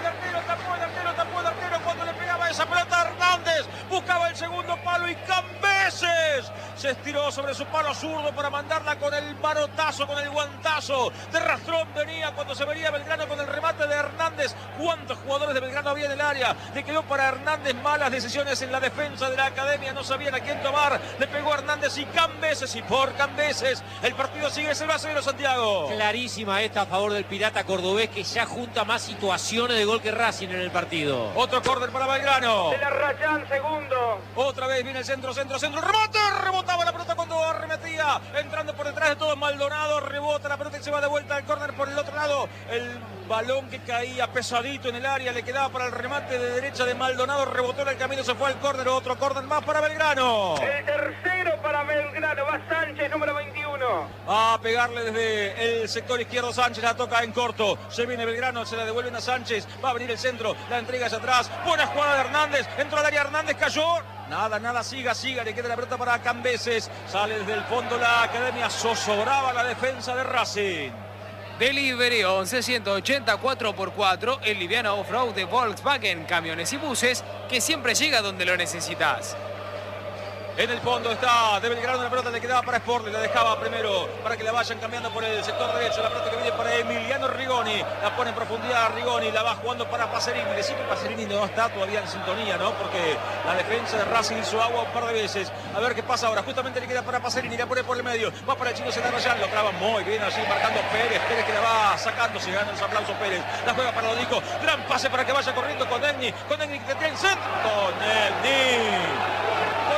cuando le pegaba esa pelota Hernández, buscaba el segundo palo y Cambeses se estiró sobre su palo zurdo para mandarla con el manotazo, con el guantazo de rastrón venía cuando se venía Belgrano con el remate de Hernández. ¿Cuántos jugadores de Belgrano había en el área? Le quedó para Hernández malas decisiones en la defensa de la academia, no sabían a quién tomar, le pegó a Hernández y Cambeses, y por Cambeses el partido sigue 0-0, Santiago. Clarísima esta a favor del Pirata Cordobés, que ya junta más situaciones de gol que Racing en el partido. Otro córner para Belgrano. De la Rayán, segundo. Otra vez viene el centro, remate, rebotaba la pelota cuando arremetía, entrando por detrás de todo Maldonado, rebota la pelota y se va de vuelta al córner por el otro lado. El balón que caía pesadito en el área, le quedaba para el remate de derecha de Maldonado, rebotó en el camino, se fue al córner, otro córner más para Belgrano. El tercero para Belgrano, va Sánchez, número 21. A pegarle desde el sector izquierdo Sánchez, la toca en corto, se viene Belgrano, se la devuelven a Sánchez, va a venir el centro, la entrega hacia atrás, buena jugada de Hernández, entró al área Hernández, cayó. Nada, siga, le queda la pelota para Cambeses, sale desde el fondo la academia, zozobraba la defensa de Racing. Delivery 11-180 4x4, el liviano off-road de Volkswagen, camiones y buses, que siempre llega donde lo necesitas. En el fondo está de Belgrano, la pelota le quedaba para Sportle, la dejaba primero para que la vayan cambiando por el sector derecho, la pelota que viene para Emiliano Rigoni, la pone en profundidad a Rigoni, la va jugando para Pacerini, decir que Pacerini no está todavía en sintonía, ¿no? Porque la defensa de Racing hizo agua un par de veces, a ver qué pasa ahora, justamente le queda para Pacerini, la pone por el medio, va para el chino Celarayán, lo traba muy bien allí marcando Pérez que la va sacando, se gana los aplausos Pérez, la juega para Lodico, gran pase para que vaya corriendo con Egni que tiene el centro, con Egni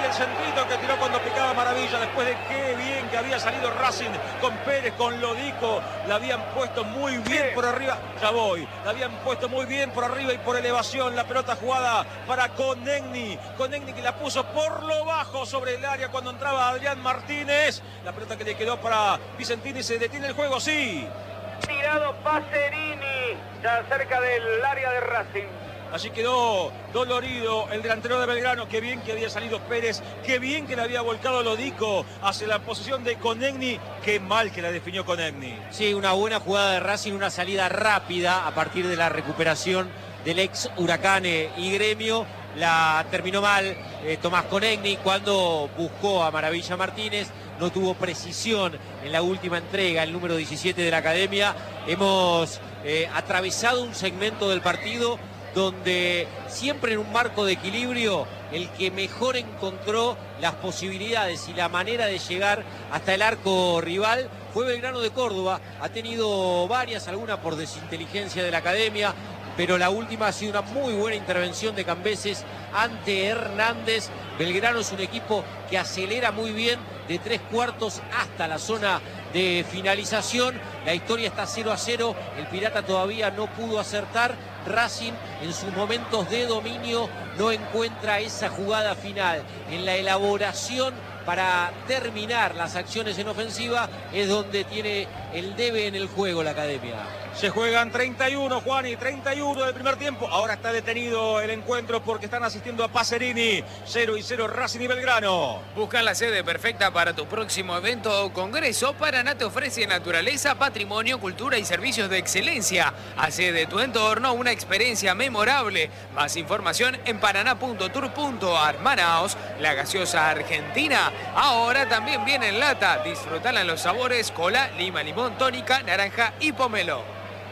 el centrito que tiró cuando picaba Maravilla, después de qué bien que había salido Racing con Pérez, con Lodico, la habían puesto muy bien por arriba, ya voy, la habían puesto muy bien por arriba y por elevación, la pelota jugada para Conegni que la puso por lo bajo sobre el área cuando entraba Adrián Martínez, la pelota que le quedó para Vicentini, se detiene el juego, sí. Tirado Pacerini, ya cerca del área de Racing. Allí quedó dolorido el delantero de Belgrano. Qué bien que había salido Pérez. Qué bien que le había volcado Lodico hacia la posición de Conegni. Qué mal que la definió Conegni. Sí, una buena jugada de Racing, una salida rápida a partir de la recuperación del ex Huracán y Gremio. La terminó mal Tomás Conegni cuando buscó a Maravilla Martínez. No tuvo precisión en la última entrega, el número 17 de la Academia. Hemos atravesado un segmento del partido donde siempre en un marco de equilibrio el que mejor encontró las posibilidades y la manera de llegar hasta el arco rival fue Belgrano de Córdoba. Ha tenido varias, algunas por desinteligencia de la Academia, pero la última ha sido una muy buena intervención de Cambeses ante Hernández. Belgrano es un equipo que acelera muy bien de 3/4 hasta la zona de finalización. La historia está 0-0, el Pirata todavía no pudo acertar. Racing en sus momentos de dominio no encuentra esa jugada final. En la elaboración para terminar las acciones en ofensiva es donde tiene el debe en el juego la Academia. Se juegan 31, Juani, 31 del primer tiempo. Ahora está detenido el encuentro porque están asistiendo a Pacerini. 0-0 Racing y Belgrano. Busca la sede perfecta para tu próximo evento o congreso. Paraná te ofrece naturaleza, patrimonio, cultura y servicios de excelencia. Hace de tu entorno una experiencia memorable. Más información en paraná.tour.ar. Manaos, la gaseosa argentina. Ahora también viene en lata. Disfrutala en los sabores cola, lima, limón, tónica, naranja y pomelo.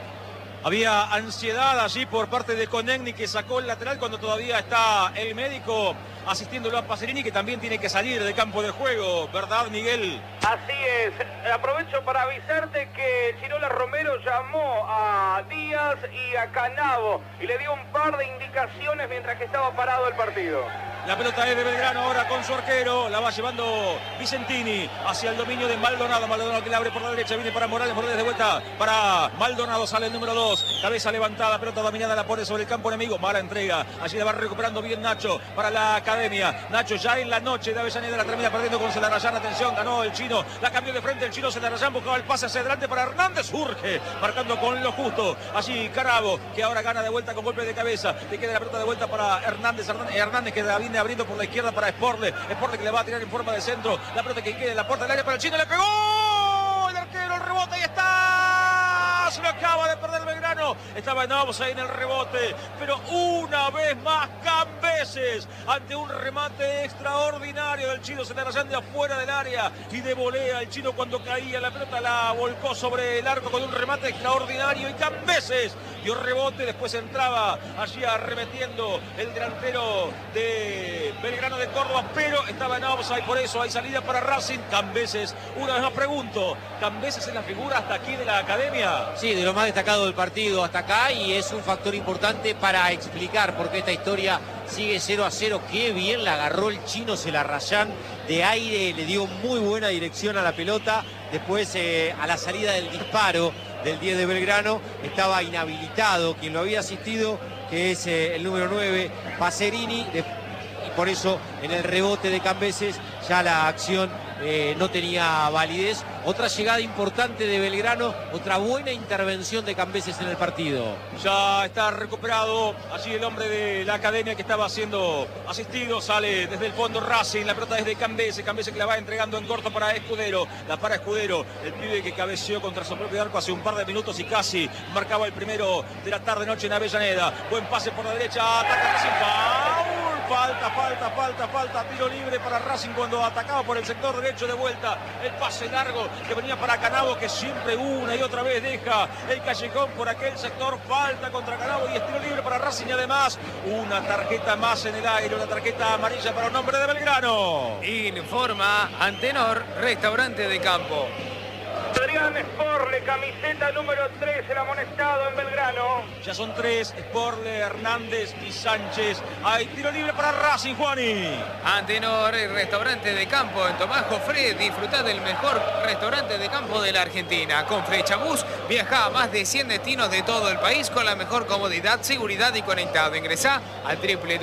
Había ansiedad allí por parte de Conegni, que sacó el lateral cuando todavía está el médico asistiéndolo a Pacerini, que también tiene que salir del campo de juego, ¿verdad, Miguel? Así es. Aprovecho para avisarte que Chirola Romero llamó a Díaz y a Canavo y le dio un par de indicaciones mientras que estaba parado el partido. La pelota es de Belgrano ahora con su arquero. La va llevando Vicentini hacia el dominio de Maldonado. Maldonado que la abre por la derecha. Viene para Morales. Morales de vuelta para Maldonado. Sale el número 2. Cabeza levantada. Pelota dominada. La pone sobre el campo enemigo. Mala entrega. Allí la va recuperando bien Nacho para la Academia. Nacho ya en la noche de Avellaneda la termina perdiendo con Celarayán. Atención. Ganó el chino. La cambió de frente el chino Celarayán. Buscaba el pase hacia adelante para Hernández. Urge. Marcando con lo justo. Allí Carabo que ahora gana de vuelta con golpe de cabeza. Le queda la pelota de vuelta para Hernández. Hernández que la viene abriendo por la izquierda para Sporle que le va a tirar en forma de centro, la pelota que queda en la puerta del área para el chino, le pegó el arquero, el rebote, ahí está, se lo acaba de perder Belgrano, estaba en offside en el rebote, pero una vez más Cambeses ante un remate extraordinario del chino Celarayán de afuera del área y de volea el chino cuando caía la pelota la volcó sobre el arco con un remate extraordinario y Cambeses dio rebote, después entraba allí arremetiendo el delantero de Belgrano de Córdoba, pero estaba en offside, por eso hay salida para Racing. Cambeses, una vez más pregunto, ¿Cambeses es la figura hasta aquí de la Academia? Sí, de lo más destacado del partido hasta acá y es un factor importante para explicar por qué esta historia sigue 0-0. Qué bien la agarró el chino Celarayán de aire, le dio muy buena dirección a la pelota. Después a la salida del disparo del 10 de Belgrano estaba inhabilitado quien lo había asistido, que es el número 9, Pacerini, y por eso en el rebote de Cambeses ya la acción no tenía validez. Otra llegada importante de Belgrano, otra buena intervención de Cambeses en el partido. Ya está recuperado allí el hombre de la Academia que estaba siendo asistido, sale desde el fondo Racing, la pelota es de Cambeses, Cambeses que la va entregando en corto para Escudero, la para Escudero, el pibe que cabeceó contra su propio arco hace un par de minutos y casi marcaba el primero de la tarde-noche en Avellaneda. Buen pase por la derecha, ataca Racing, falta, tiro libre para Racing cuando atacaba por el sector derecho de vuelta, el pase largo que venía para Canavo, que siempre una y otra vez deja el callejón por aquel sector, falta contra Canavo y es tiro libre para Racing y además una tarjeta más en el aire, una tarjeta amarilla para un hombre de Belgrano. Informa Antenor, restaurante de campo. Adrián Sporle, camiseta número 3, el amonestado en Belgrano. Ya son 3, Sporle, Hernández y Sánchez. Hay tiro libre para Racing, Juani. Antenor, el restaurante de campo en Tomás Jofré. Disfrutá del mejor restaurante de campo de la Argentina. Con Flechabús viaja a más de 100 destinos de todo el país con la mejor comodidad, seguridad y conectado. Ingresá a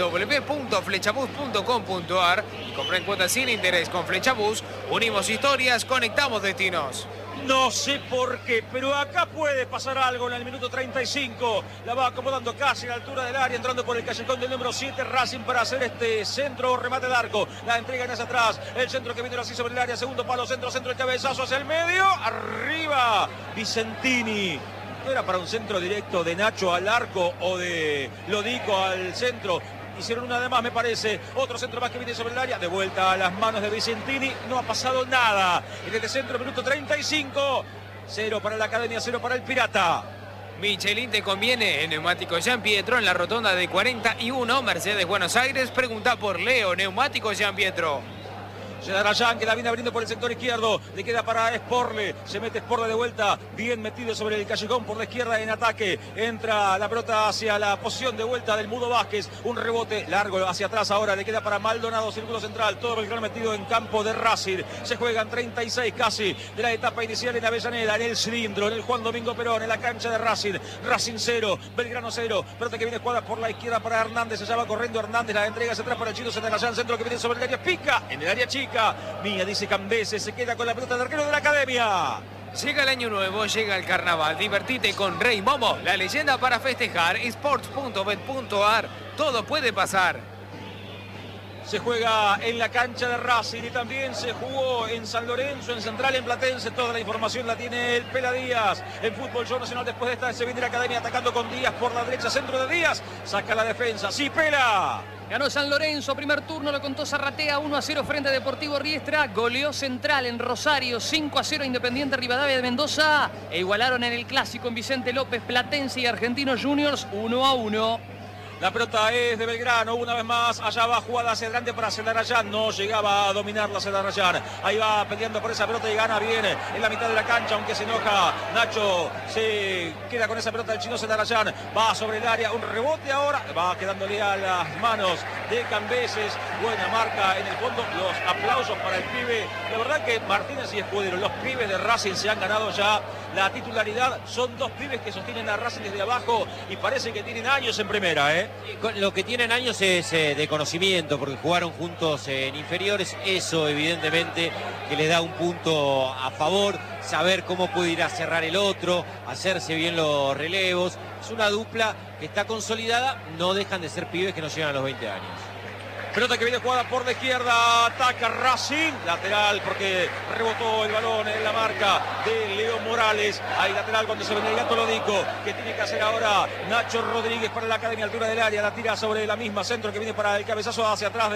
www.flechabús.com.ar y comprá en cuotas sin interés. Con Flechabús unimos historias, conectamos destinos. No sé por qué, pero acá puede pasar algo en el minuto 35. La va acomodando casi a la altura del área, entrando por el callejón del número 7, Racing para hacer este centro, remate de arco. La entrega en hacia atrás, el centro que viene así sobre el área, segundo palo, centro, el cabezazo hacia el medio, arriba, Vicentini. No era para un centro directo de Nacho al arco o de Lodico al centro. Hicieron una de más, me parece. Otro centro más que viene sobre el área. De vuelta a las manos de Vicentini. No ha pasado nada. En el centro, minuto 35. 0 para la Academia, 0 para el Pirata. Michelin te conviene. En Neumáticos Jean Pietro, en la rotonda de 41, Mercedes Buenos Aires. Pregunta por Leo, Neumáticos Jean Pietro. Zedarayán, que la viene abriendo por el sector izquierdo. Le queda para Sporle. Se mete Sporle de vuelta. Bien metido sobre el callejón por la izquierda en ataque. Entra la pelota hacia la posición de vuelta del Mudo Vázquez. Un rebote largo hacia atrás ahora. Le queda para Maldonado, círculo central. Todo Belgrano metido en campo de Racing. Se juegan 36 casi de la etapa inicial en Avellaneda, en el cilindro, en el Juan Domingo Perón, en la cancha de Racing. Racing 0, Belgrano 0. Pelota que viene jugada por la izquierda para Hernández. Allá va corriendo Hernández. La entrega hacia atrás para el chino Zedarayán. Centro que viene sobre el área. Pica en el área chica. Mía, dice Cambeses, se queda con la pelota del arquero de la Academia. Llega el año nuevo, llega el carnaval. Divertite con Rey Momo, la leyenda para festejar. Sports.bet.ar, todo puede pasar. Se juega en la cancha de Racing y también se jugó en San Lorenzo, en Central, en Platense. Toda la información la tiene el Pela Díaz. En Fútbol Show Nacional, después de esta se viene la Academia atacando con Díaz por la derecha, centro de Díaz. Saca la defensa, sí, Pela. Ganó San Lorenzo, primer turno, lo contó Zarratea, 1-0 frente a Deportivo Riestra. Goleó Central en Rosario, 5-0 Independiente Rivadavia de Mendoza. E igualaron en el clásico en Vicente López, Platense y Argentinos Juniors, 1-1. La pelota es de Belgrano, una vez más, allá va jugada hacia adelante para Zedarayán, no llegaba a dominar la Zedarayán, ahí va peleando por esa pelota y gana bien en la mitad de la cancha, aunque se enoja Nacho, se queda con esa pelota del chino Zedarayán, va sobre el área, un rebote ahora, va quedándole a las manos de Cambeses, buena marca en el fondo, los aplausos para el pibe, la verdad que Martínez y Escudero, los pibes de Racing se han ganado ya la titularidad, son dos pibes que sostienen a Racing desde abajo y parece que tienen años en primera, Lo que tienen años es de conocimiento, porque jugaron juntos en inferiores, eso evidentemente que les da un punto a favor, saber cómo puede ir a cerrar el otro, hacerse bien los relevos, es una dupla que está consolidada, no dejan de ser pibes que no llegan a los 20 años. Pelota que viene jugada por la izquierda, ataca Racing, lateral porque rebotó el balón en la marca de Leo Morales. Hay lateral cuando se viene el Gato Lodico, que tiene que hacer ahora Nacho Rodríguez para la Academia, altura del área, la tira sobre la misma, centro que viene para el cabezazo hacia atrás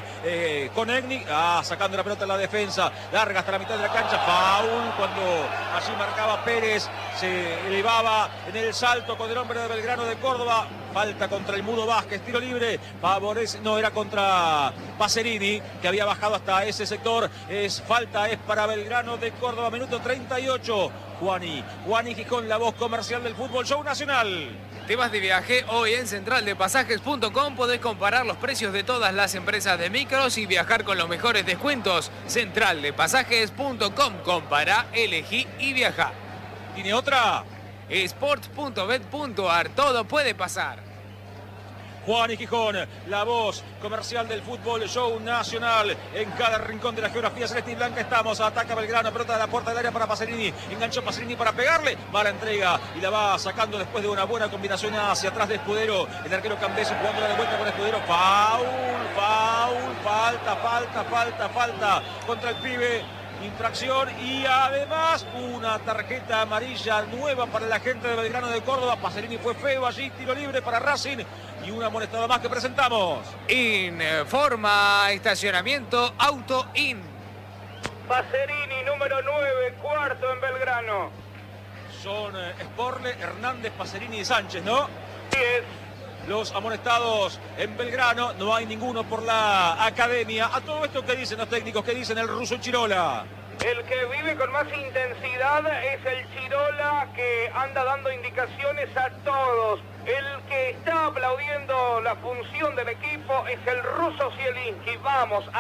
de Konechny, sacando la pelota en la defensa, larga hasta la mitad de la cancha, foul cuando allí marcaba Pérez, se elevaba en el salto con el hombre de Belgrano de Córdoba. Falta contra el Mudo Vázquez, tiro libre, favorece, no era contra Pacerini, que había bajado hasta ese sector, falta es para Belgrano de Córdoba, minuto 38, Juani Gijón, la voz comercial del Fútbol Show Nacional. ¿Te vas de viaje? Hoy en centraldepasajes.com podés comparar los precios de todas las empresas de micros y viajar con los mejores descuentos. Centraldepasajes.com, compará, elegí y viaja. ¿Tiene otra? Sports.bet.ar, todo puede pasar. Juani Gijón, la voz comercial del Fútbol Show Nacional. En cada rincón de la geografía celeste y blanca estamos. Ataca Belgrano, pelota de la puerta del área para Pacerini. Enganchó Pacerini para pegarle. Va la entrega y la va sacando después de una buena combinación hacia atrás de Escudero. El arquero Cambeses jugándola de vuelta con Escudero. Falta contra el pibe. Infracción y además una tarjeta amarilla nueva para la gente de Belgrano de Córdoba. Pacerini fue feo allí, tiro libre para Racing y una amonestada más que presentamos. Informa estacionamiento Auto In. Pacerini, número 9, cuarto en Belgrano. Son Sporle, Hernández, Pacerini y Sánchez, ¿no? 10. Los amonestados en Belgrano, no hay ninguno por la Academia. A todo esto, ¿qué dicen los técnicos? ¿Qué dicen el ruso Chirola? El que vive con más intensidad es el Chirola, que anda dando indicaciones a todos. El que está aplaudiendo la función del equipo es el ruso Zielinski. Vamos.